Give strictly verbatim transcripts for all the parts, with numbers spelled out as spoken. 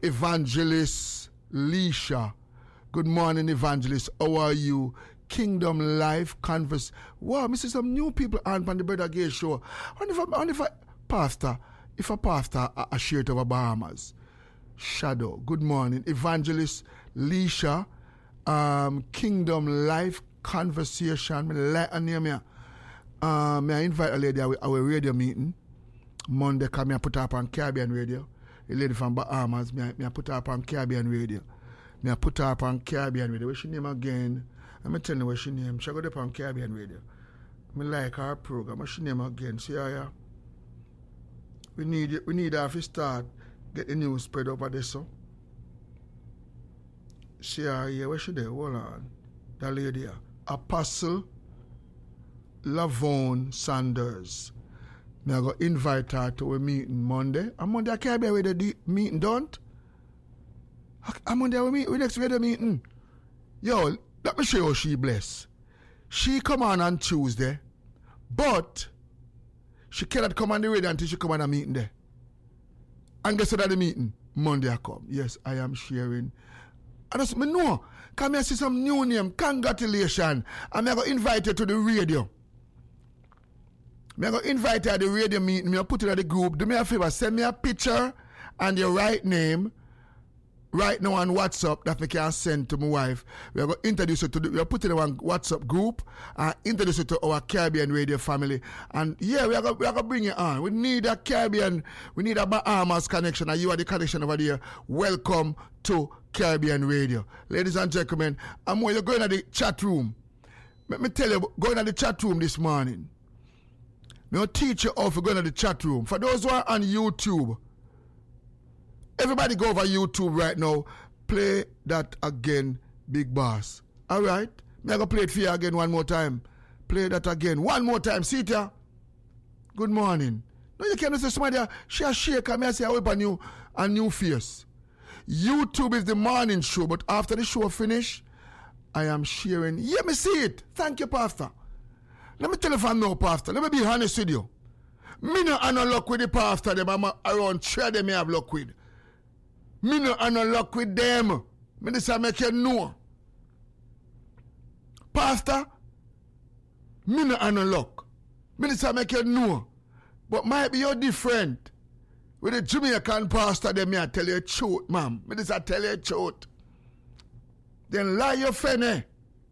Evangelist Leisha. Good morning, Evangelist. How are you? Kingdom Life Converse. Wow, me see some new people on the Brother Gay show. And if I, and if I pastor, if a pastor a, a shirt over Bahamas. Shadow. Good morning, Evangelist Leisha. Um, Kingdom Life Conversation. Me like a name here. Um, I invite a lady to our radio meeting Monday. Cause me I put her up on Caribbean Radio. A lady from Bahamas. Me I, me I put her up on Caribbean Radio. Me I put her up on Caribbean Radio. What's she name again? Let me tell you what she name. She got up on Caribbean Radio. Me like her program. What's she name again? See how yeah? We need it. We need her to start get the news spread over there so. See her here. Where she there? Hold on. That lady here. Apostle Lavone Sanders. Me I go invite her to a meeting Monday. And Monday I can't be with the meeting, don't? I'm Monday we meet. We next radio meeting. Yo, let me show you how she bless. She come on on Tuesday, but she cannot come on the radio until she come on a meeting there. And guess what at the meeting? Monday I come. Yes, I am sharing. And that's me know. Come here see some new name. Congratulations. And I go invite you to the radio. I go invite you to the radio meeting. Me put it at the group. Do me a favor. Send me a picture and your right name. Right now on WhatsApp that we can send to my wife. We are going to introduce you to the, we are putting it on WhatsApp group and introduce you to our Caribbean radio family. And yeah, we are going we are going to bring you on. We need a Caribbean, we need a Bahamas connection, and you are the connection over there. Welcome to Caribbean Radio. Ladies and gentlemen, I'm when you're going to the chat room. Let me tell you, going to the chat room this morning. I'm going to teach you how to go to the chat room. For those who are on YouTube, everybody go over YouTube right now. Play that again, Big Boss. All right? Me I go play it for you again one more time. Play that again. One more time. See it ya? Good morning. No, you can't say somebody, she a shake and me I say I whip a new, a new face. YouTube is the morning show, but after the show finish, I am sharing. Yeah, me see it. Thank you, Pastor. Let me tell you if I know, Pastor. Let me be honest with you. Me no have no luck with the pastor. Them I'm around three of them me have luck with. Me no have no luck with them. Me just make you know. Pastor, me no have no luck. Me just make you know. But might be you different. With the Jamaican pastor, them me I tell you truth, ma'am. Me just tell you truth. Then lie your friend.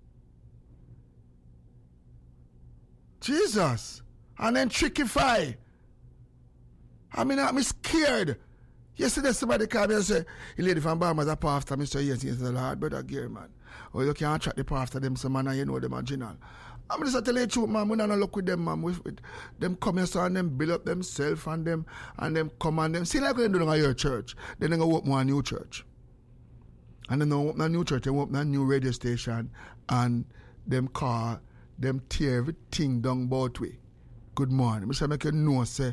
Jesus. And then trickify. I mean, I'm scared. Yesterday, somebody called me and said, "The lady from Bahamas a pastor." I said, "Yes, yes, the Lord, brother Gary, man. Oh, you can't track the pastor, them some man, and you know them original." I'm just tell you the truth, man. We don't look with them, man. With, with them come here and them build up themselves and them and them come and them. See, like when they do in your church, then they go open a new church. And then they open a new church, they open a new radio station, and them call, them tear everything down both way. Good morning. I say, make you know, say,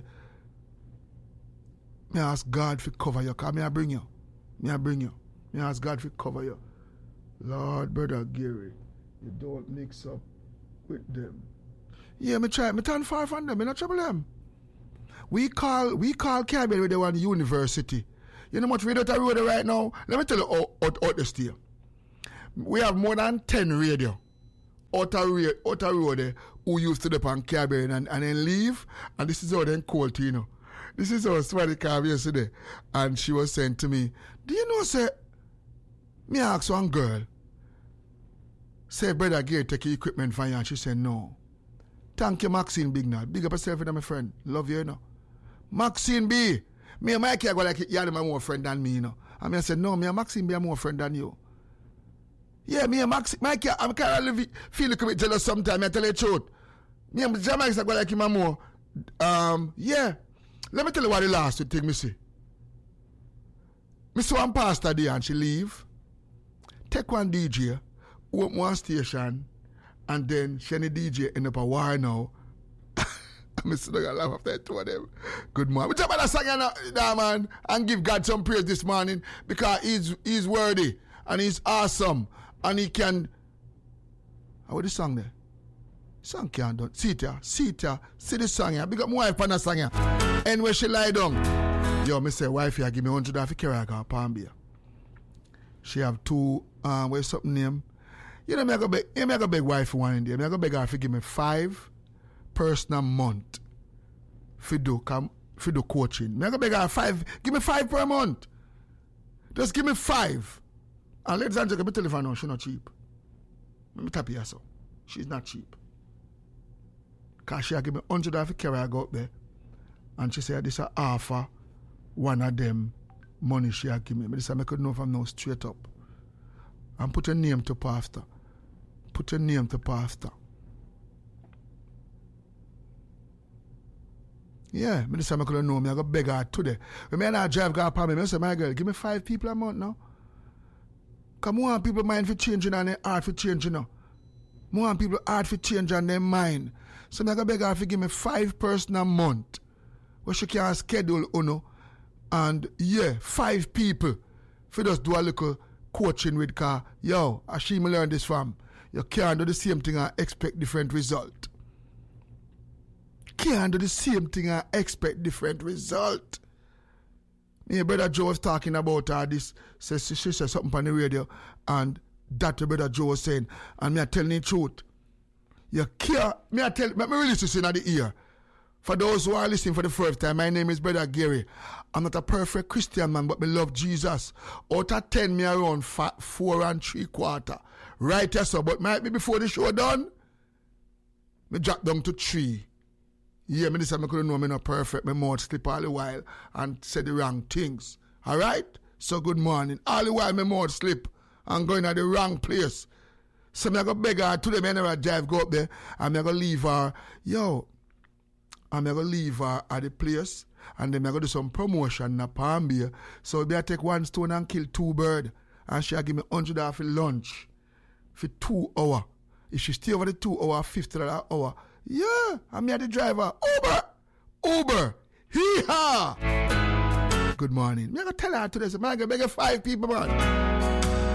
me ask God to cover you. Because me I bring you. Me I bring you. Me ask God to cover you. Lord, brother Gary, you don't mix up with them. Yeah, me try. Me turn far from them. Me not trouble them. We call, we call Caribbean with the one university. You know how much radio to radio right now? Let me tell you how out, out the stay. We have more than ten radio. Outer road who used to the on Caribbean and, and then leave, and this is how they called to, you know. This is how somebody called me yesterday, and she was saying to me, "Do you know, say, me ask one girl, say, brother Gary, take your equipment for you," and she said, "No. Thank you, Maxine Bignall. Big up yourself, my friend. Love you, you know. Maxine B, me and Mikey, I go like, you're my more friend than me, you know." And me I said, "No, me and Maxine B are more friend than you." Yeah, me and Maxine, Mikey, I'm kind of feel a little bit jealous sometimes, I tell you the truth. Me and Jamaica, I go like him more. Um, yeah. Let me tell you what the last thing me see. Me saw one pastor there and she leave. Take one D J, open one station, and then she and the D J end up a war now. I'm still gonna laugh after two of them. Good morning. We jump on a song now, man, and give God some praise this morning because he's he's worthy and he's awesome and he can. How the song there? Song can't do. See it here, see it here, see the song here. Big up my wife on the song here. And where she lie down. Yo, me say, wife here, give me one hundred dollars for carry her Palm Bay. She have two, um, what's something name? You know, me I go beg, me I go beg wife for one day. Me I go beg her to give me five person a month for do, come, for do coaching. Me I go beg her five, give me five per month. Just give me five. And ladies and gentlemen, me telephone now, she's not cheap. Let me tap her so. She's not cheap. Because she give me one hundred dollars for carry her go up there. And she said, this is offer one of them money she had give me. But this I could know from now straight up. And put a name to pastor. Put a name to pastor. Yeah, me this I could know me. I got beg her today. When me and I drive car for me, I say, my girl, give me five people a month now. Because more people mind for changing and their heart for changing now. More people heart for change and their mind. So me I got beg her to give me five person a month. Where she can schedule, you know, and yeah, five people for just do a little coaching with car. Yo, I see me learn this from. You can't do the same thing and expect different result. Can't do the same thing and expect different result. Me brother Joe was talking about her this. She, she, she said something on the radio, and that brother Joe was saying, and me I telling the truth. You can't. Me I tell. Me release this in the ear. For those who are listening for the first time, my name is Brother Gary. I'm not a perfect Christian man, but I love Jesus. Out of ten, me around four and three quarter. Right, yes, sir. But might be before the show done, me drop down to three. Yeah, me this time I couldn't know I'm not perfect. My mouth slip all the while and say the wrong things. All right? So good morning. All the while my mouth slip and going to the wrong place. So me I go beg her to the men I drive go up there and me I go leave her. Yo, I'm going to leave her at the place and then I'm going to do some promotion in Palm Bay. So I take one stone and kill two birds. And she'll give me one hundred dollars for lunch for two hours. If she stay over the two hours, fifty dollars an hour. Yeah, I'm here the driver. Uber! Uber! Hee-haw! Good morning. I'm going to tell her today, so I'm going to beg five people, man.